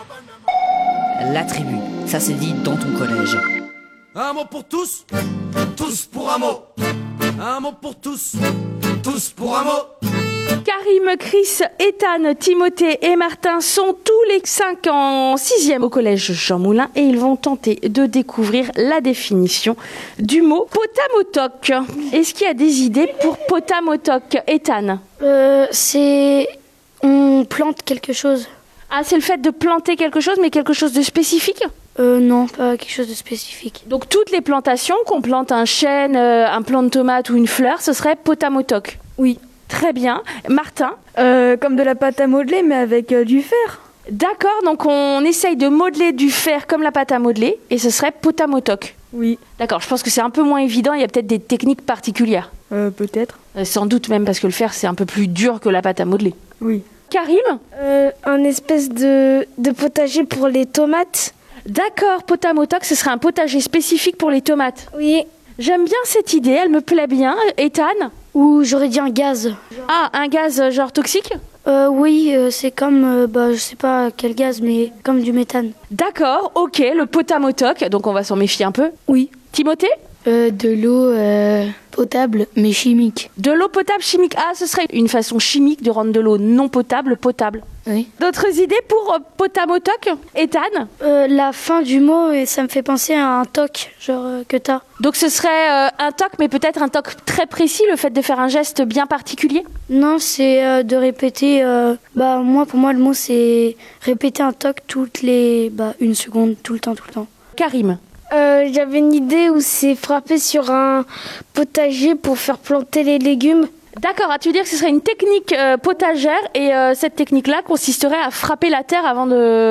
La tribu, ça se dit dans ton collège. Un mot pour tous, tous pour un mot. Un mot pour tous, tous pour un mot. Karim, Chris, Ethan, Timothée et Martin sont tous les 5 en 6e au collège Jean Moulin et ils vont tenter de découvrir la définition du mot potamotoc. Est-ce qu'il y a des idées pour potamotoc, Ethan? C'est... on plante quelque chose. Ah, c'est le fait de planter quelque chose, mais quelque chose de spécifique? Non, pas quelque chose de spécifique. Donc toutes les plantations, qu'on plante un chêne, un plant de tomate ou une fleur, ce serait potamotoc? Oui. Très bien. Martin? Comme de la pâte à modeler, mais avec du fer. D'accord, donc on essaye de modeler du fer comme la pâte à modeler, et ce serait potamotoc. Oui. D'accord, je pense que c'est un peu moins évident, il y a peut-être des techniques particulières. Peut-être. Sans doute même, parce que le fer, c'est un peu plus dur que la pâte à modeler. Oui. Karim? Un espèce de potager pour les tomates. D'accord, potamotoc, ce serait un potager spécifique pour les tomates. Oui. J'aime bien cette idée, elle me plaît bien. Ethan? Ou j'aurais dit un gaz. Ah, un gaz genre toxique? Oui, c'est comme, je sais pas quel gaz, mais comme du méthane. D'accord, ok, le potamotoc, donc on va s'en méfier un peu. Oui. Timothée? De l'eau potable, mais chimique. De l'eau potable chimique. Ah, ce serait une façon chimique de rendre de l'eau non potable potable. Oui. D'autres idées pour potamotoc, Ethan? La fin du mot, ça me fait penser à un toc, genre que t'as. Donc ce serait un toc, mais peut-être un toc très précis, le fait de faire un geste bien particulier? Non, c'est de répéter. Pour moi, le mot, c'est répéter un toc toutes les 1 seconde, tout le temps. Karim? J'avais une idée où c'est frapper sur un potager pour faire planter les légumes. D'accord, tu veux dire que ce serait une technique potagère et cette technique-là consisterait à frapper la terre avant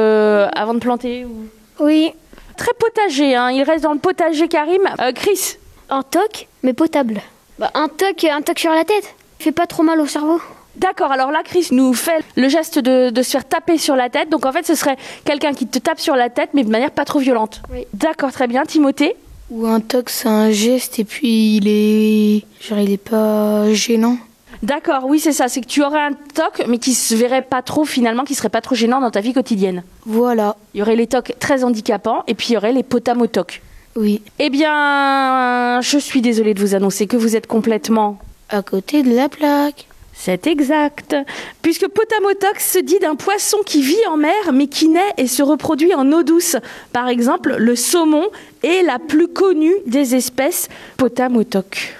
de planter ou... Oui. Très potager, hein. Il reste dans le potager, Karim. Chris? Un toc, mais potable. Un toc sur la tête. Fait pas trop mal au cerveau. D'accord, alors là, Chris nous fait le geste de se faire taper sur la tête. Donc en fait, ce serait quelqu'un qui te tape sur la tête, mais de manière pas trop violente. Oui. D'accord, très bien. Timothée? Ou un toc, c'est un geste et puis il est pas gênant. D'accord, oui, c'est ça. C'est que tu aurais un toc, mais qui se verrait pas trop finalement, qui serait pas trop gênant dans ta vie quotidienne. Voilà. Il y aurait les tocs très handicapants et puis il y aurait les potamotocs. Oui. Eh bien, je suis désolée de vous annoncer que vous êtes complètement... à côté de la plaque. C'est exact. Puisque potamotoc se dit d'un poisson qui vit en mer, mais qui naît et se reproduit en eau douce. Par exemple, le saumon est la plus connue des espèces potamotoc.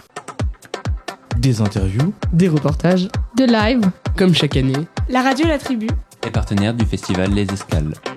Des interviews, des reportages, de live. comme chaque année. La radio La Tribu est partenaire du festival Les Escales.